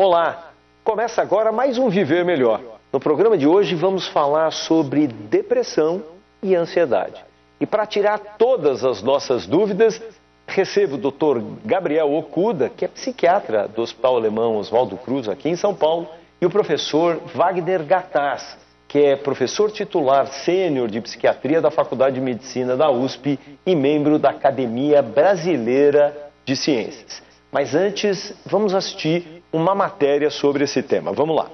Olá! Começa agora mais um Viver Melhor. No programa de hoje vamos falar sobre depressão e ansiedade. E para tirar todas as nossas dúvidas, recebo o Dr. Gabriel Okuda, que é psiquiatra do Hospital Alemão Oswaldo Cruz, aqui em São Paulo, e o professor Wagner Gattas, que é professor titular sênior de psiquiatria da Faculdade de Medicina da USP e membro da Academia Brasileira de Ciências. Mas antes, vamos assistir uma matéria sobre esse tema. Vamos lá.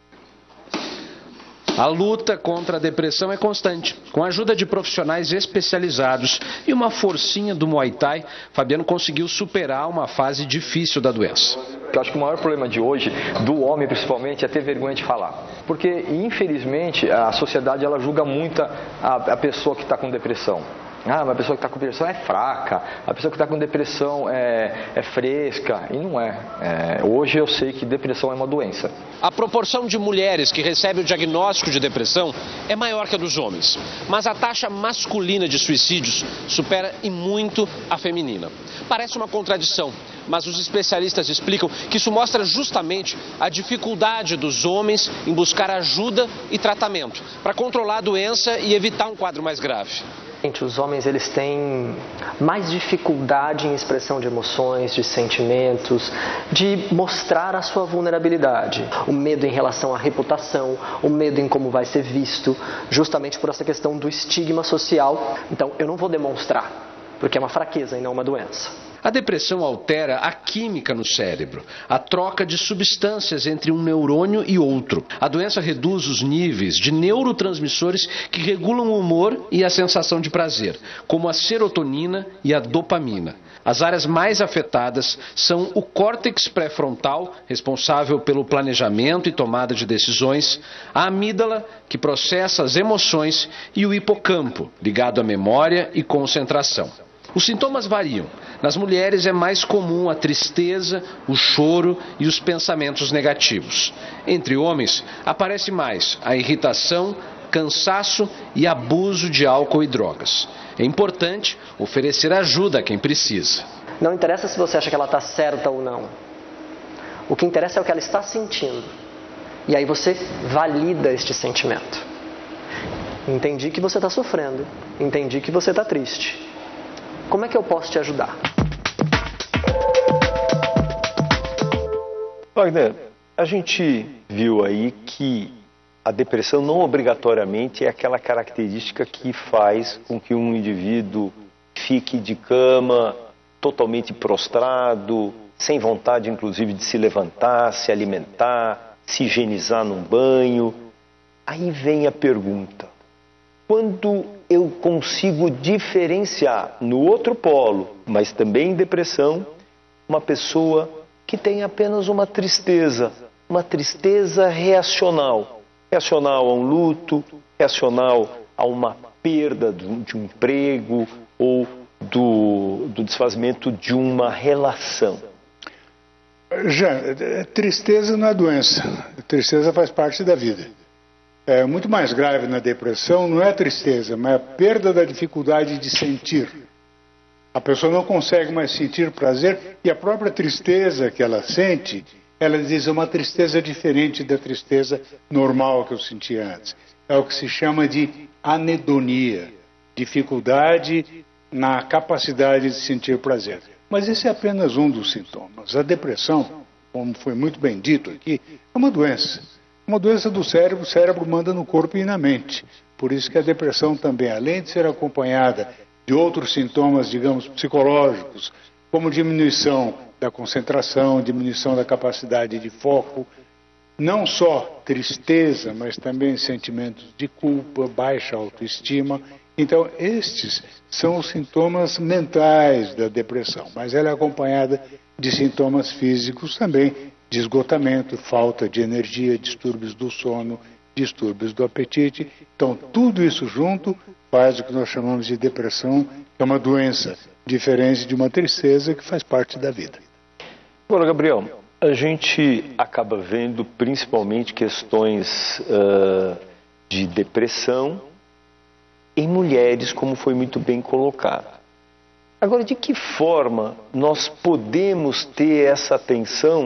A luta contra a depressão é constante. Com a ajuda de profissionais especializados e uma forcinha do Muay Thai, Fabiano conseguiu superar uma fase difícil da doença. Eu acho que o maior problema de hoje, do homem principalmente, é ter vergonha de falar. Porque, infelizmente, a sociedade ela julga muito a pessoa que está com depressão. Ah, mas a pessoa que está com depressão é fraca, a pessoa que está com depressão é fresca, e não é. Hoje eu sei que depressão é uma doença. A proporção de mulheres que recebem o diagnóstico de depressão é maior que a dos homens, mas a taxa masculina de suicídios supera em muito a feminina. Parece uma contradição, mas os especialistas explicam que isso mostra justamente a dificuldade dos homens em buscar ajuda e tratamento para controlar a doença e evitar um quadro mais grave. Os homens eles têm mais dificuldade em expressão de emoções, de sentimentos, de mostrar a sua vulnerabilidade. O medo em relação à reputação, o medo em como vai ser visto, justamente por essa questão do estigma social. Então, eu não vou demonstrar, porque é uma fraqueza e não uma doença. A depressão altera a química no cérebro, a troca de substâncias entre um neurônio e outro. A doença reduz os níveis de neurotransmissores que regulam o humor e a sensação de prazer, como a serotonina e a dopamina. As áreas mais afetadas são o córtex pré-frontal, responsável pelo planejamento e tomada de decisões, a amígdala, que processa as emoções, e o hipocampo, ligado à memória e concentração. Os sintomas variam. Nas mulheres é mais comum a tristeza, o choro e os pensamentos negativos. Entre homens, aparece mais a irritação, cansaço e abuso de álcool e drogas. É importante oferecer ajuda a quem precisa. Não interessa se você acha que ela está certa ou não. O que interessa é o que ela está sentindo. E aí você valida este sentimento. Entendi que você está sofrendo. Entendi que você está triste. Como é que eu posso te ajudar? Wagner, a gente viu aí que a depressão não obrigatoriamente é aquela característica que faz com que um indivíduo fique de cama, totalmente prostrado, sem vontade inclusive de se levantar, se alimentar, se higienizar num banho. Aí vem a pergunta: quando eu consigo diferenciar no outro polo, mas também em depressão, uma pessoa que tem apenas uma tristeza reacional a um luto, reacional a uma perda de um emprego ou do desfazimento de uma relação? Tristeza não é doença, tristeza faz parte da vida. É muito mais grave na depressão, não é a tristeza, mas a perda da dificuldade de sentir. A pessoa não consegue mais sentir prazer e a própria tristeza que ela sente, ela diz, é uma tristeza diferente da tristeza normal que eu sentia antes. É o que se chama de anedonia, dificuldade na capacidade de sentir prazer. Mas esse é apenas um dos sintomas. A depressão, como foi muito bem dito aqui, é uma doença. Uma doença do cérebro, o cérebro manda no corpo e na mente. Por isso que a depressão também, além de ser acompanhada de outros sintomas, digamos, psicológicos, como diminuição da concentração, diminuição da capacidade de foco, não só tristeza, mas também sentimentos de culpa, baixa autoestima. Então, estes são os sintomas mentais da depressão, mas ela é acompanhada de sintomas físicos também, de esgotamento, falta de energia, distúrbios do sono, distúrbios do apetite. Então, tudo isso junto faz o que nós chamamos de depressão, que é uma doença diferente de uma tristeza que faz parte da vida. Agora, Gabriel, a gente acaba vendo principalmente questões de depressão em mulheres, como foi muito bem colocado. Agora, de que forma nós podemos ter essa atenção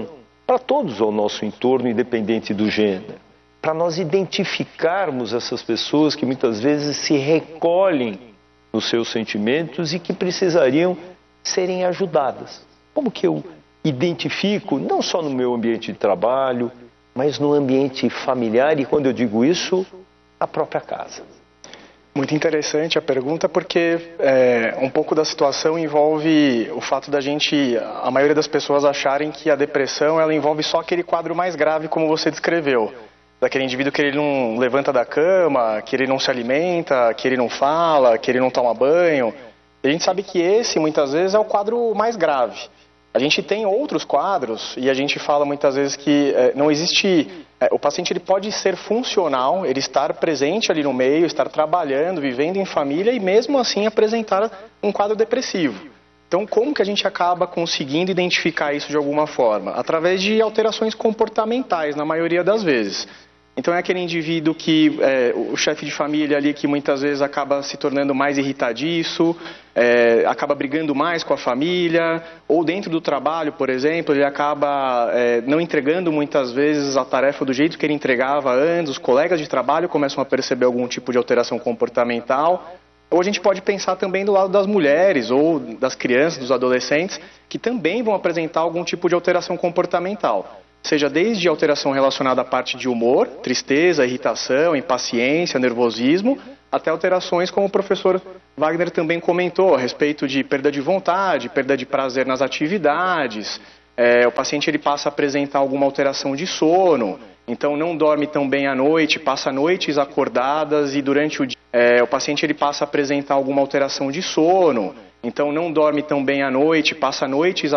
para todos ao nosso entorno, independente do gênero, para nós identificarmos essas pessoas que muitas vezes se recolhem nos seus sentimentos e que precisariam serem ajudadas. Como que eu identifico, não só no meu ambiente de trabalho, mas no ambiente familiar e, quando eu digo isso, a própria casa? Muito interessante a pergunta, porque um pouco da situação envolve o fato da gente, a maioria das pessoas acharem que a depressão ela envolve só aquele quadro mais grave como você descreveu. Daquele indivíduo que ele não levanta da cama, que ele não se alimenta, que ele não fala, que ele não toma banho. E a gente sabe que esse, muitas vezes, é o quadro mais grave. A gente tem outros quadros e a gente fala muitas vezes que não existe... o paciente ele pode ser funcional, ele estar presente ali no meio, estar trabalhando, vivendo em família e mesmo assim apresentar um quadro depressivo. Então, como que a gente acaba conseguindo identificar isso de alguma forma? Através de alterações comportamentais, na maioria das vezes. Então, é aquele indivíduo que, o chefe de família ali, que muitas vezes acaba se tornando mais irritadiço, acaba brigando mais com a família, ou dentro do trabalho, por exemplo, ele acaba não entregando muitas vezes a tarefa do jeito que ele entregava antes, os colegas de trabalho começam a perceber algum tipo de alteração comportamental. Ou a gente pode pensar também do lado das mulheres ou das crianças, dos adolescentes, que também vão apresentar algum tipo de alteração comportamental. Seja desde alteração relacionada à parte de humor, tristeza, irritação, impaciência, nervosismo, até alterações como o professor Wagner também comentou, a respeito de perda de vontade, perda de prazer nas atividades. O paciente ele passa a apresentar alguma alteração de sono, então não dorme tão bem à noite, passa noites acordadas e durante o dia o paciente ele passa a apresentar alguma alteração de sono, então não dorme tão bem à noite, passa noites